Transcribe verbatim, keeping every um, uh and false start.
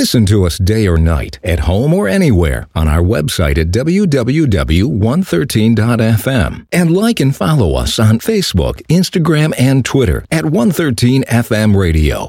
Listen to us day or night, at home or anywhere, on our website at w w w dot one thirteen dot f m. And like and follow us on Facebook, Instagram, and Twitter at one thirteen F M Radio.